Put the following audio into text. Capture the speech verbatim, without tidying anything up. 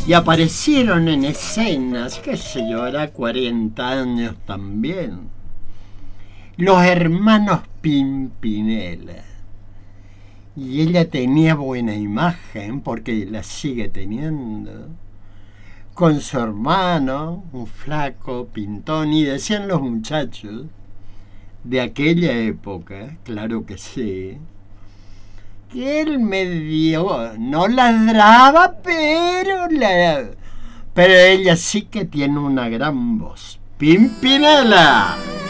Y aparecieron en escenas, qué sé yo, era cuarenta años también, los hermanos Pimpinela. Y ella tenía buena imagen, porque la sigue teniendo, con su hermano, un flaco pintón, y decían los muchachos de aquella época, claro que sí, que él medio no ladraba, pero la, pero ella sí que tiene una gran voz. Pimpinela.